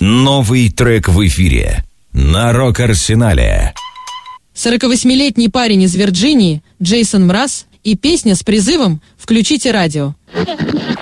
Новый трек в эфире на Рок-Арсенале. 48-летний парень из Вирджинии Джейсон Мраз и песня с призывом «Включите радио».